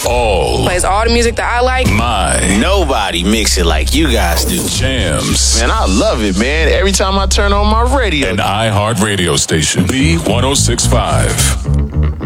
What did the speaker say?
all. Plays all the music that I like. Nobody mix it like you guys do. Jams. Man, I love it, man. Every time I turn on my radio. An iHeart radio station. B1065.